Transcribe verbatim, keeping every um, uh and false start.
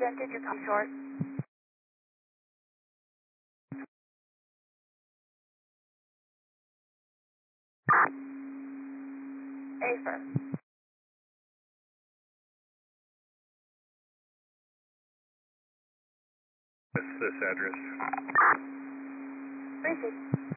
did you come short? Afer. This, this address. Receive.